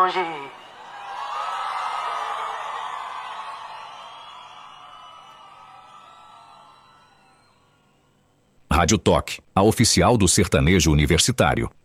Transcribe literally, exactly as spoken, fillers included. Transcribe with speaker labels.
Speaker 1: longe.
Speaker 2: Rádio Toque, a oficial do sertanejo universitário.